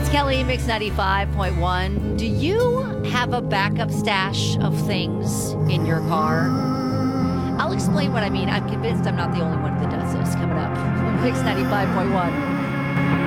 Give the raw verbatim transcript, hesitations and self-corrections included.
Kelly, Mix ninety-five point one. Do you have a backup stash of things in your car? I'll explain what I mean. I'm convinced I'm not the only one that does this. Coming up, Mix ninety-five point one.